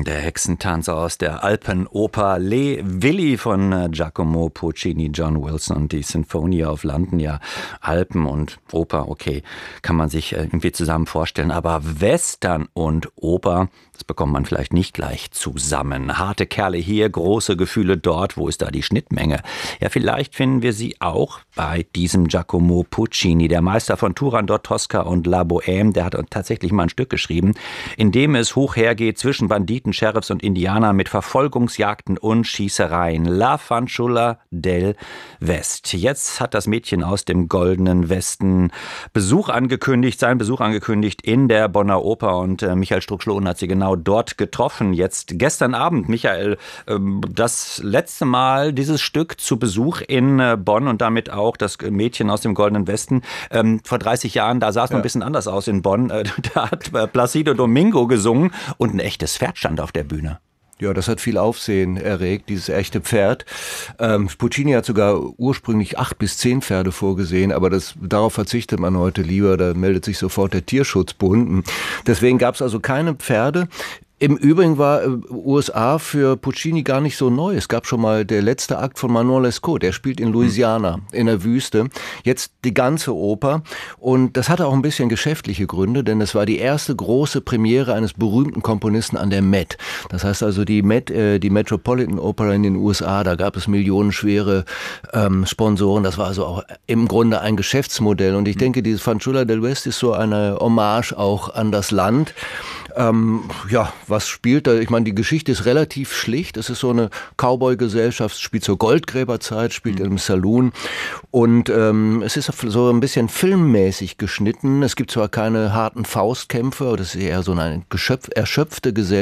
Der Hexentanz aus der Alpenoper Le Willi von Giacomo Puccini, John Wilson und die Sinfonia auf Landen. Ja, Alpen und Oper, okay, kann man sich irgendwie zusammen vorstellen. Aber Western und Oper, das bekommt man vielleicht nicht gleich zusammen. Harte Kerle hier, große Gefühle dort. Wo ist da die Schnittmenge? Ja, vielleicht finden wir sie auch bei diesem Giacomo Puccini. Der Meister von Turandot, Tosca und La Bohème, der hat tatsächlich mal ein Stück geschrieben, in dem es hoch hergeht zwischen Banditen, Sheriffs und Indianern mit Verfolgungsjagden und Schießereien. La Fanciulla del West. Jetzt hat das Mädchen aus dem Goldenen Westen seinen Besuch angekündigt in der Bonner Oper und Michael Strux-Lohn hat sie genau dort getroffen. Jetzt gestern Abend, Michael, das letzte Mal dieses Stück zu Besuch in Bonn und damit auch das Mädchen aus dem Goldenen Westen. Vor 30 Jahren, da sah es noch ein bisschen anders aus in Bonn. Da hat Placido Domingo gesungen und ein echtes Pferd stand auf der Bühne. Ja, das hat viel Aufsehen erregt, dieses echte Pferd. Puccini hat sogar ursprünglich 8 bis 10 Pferde vorgesehen, aber darauf verzichtet man heute lieber, da meldet sich sofort der Tierschutzbund. Deswegen gab es also keine Pferde. Im Übrigen war USA für Puccini gar nicht so neu. Es gab schon mal der letzte Akt von Manuel Lescaut. Der spielt in Louisiana, in der Wüste. Jetzt die ganze Oper. Und das hatte auch ein bisschen geschäftliche Gründe, denn es war die erste große Premiere eines berühmten Komponisten an der Met. Das heißt also die Met, die Metropolitan Opera in den USA, da gab es millionenschwere Sponsoren. Das war also auch im Grunde ein Geschäftsmodell. Und ich denke, dieses Fanciulla del West ist so eine Hommage auch an das Land. Ja, was spielt da? Ich meine, die Geschichte ist relativ schlicht. Es ist so eine Cowboy-Gesellschaft, spielt zur Goldgräberzeit, spielt im Saloon. Und es ist so ein bisschen filmmäßig geschnitten. Es gibt zwar keine harten Faustkämpfe, das ist eher so eine erschöpfte Gesellschaft.